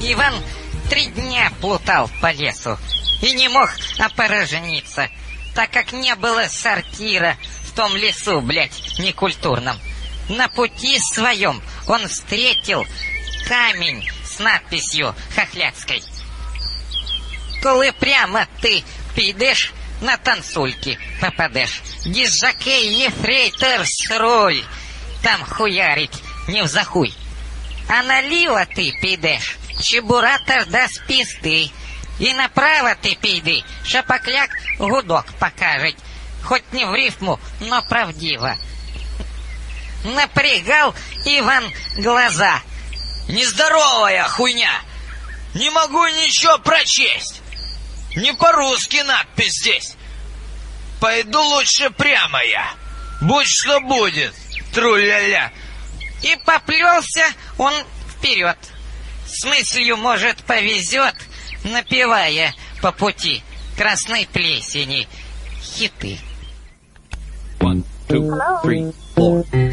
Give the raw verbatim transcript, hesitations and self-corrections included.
Иван три дня плутал по лесу и не мог опорожниться, так как не было сортира в том лесу, блядь, некультурном. На пути своем он встретил камень с надписью хохляцкой: «Коли прямо ты підеш, на танцульки попадешь. Дизжакей ефрейтор с руль, там хуярить не взахуй. А наліво ти підеш, чебуратор дасть пізди. И направо ты піди, шапокляк гудок покажет. Хоть не в рифму, но правдиво». Напрягал Иван глаза. «Нездоровая хуйня! Не могу ничего прочесть! Не по-русски надпись здесь! Пойду лучше прямо я! Будь что будет! Тру-ля-ля!» И поплелся он вперед. С мыслью, может, повезет, напевая по пути красной плесени хиты. One, two, three, four.